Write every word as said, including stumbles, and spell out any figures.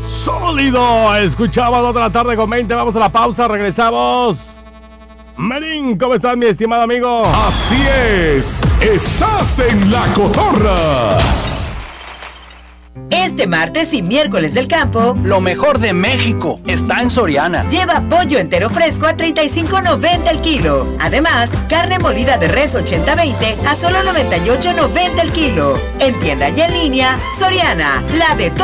Sólido. Escuchamos otra tarde con veinte. Vamos a la pausa, regresamos. Marín, ¿cómo estás, mi estimado amigo? Así es, estás en La Cotorra. Este martes y miércoles del campo, lo mejor de México está en Soriana. Lleva pollo entero fresco a treinta y cinco noventa el kilo. Además, carne molida de res ochenta veinte a solo noventa y ocho noventa el kilo. En tienda y en línea, Soriana, la de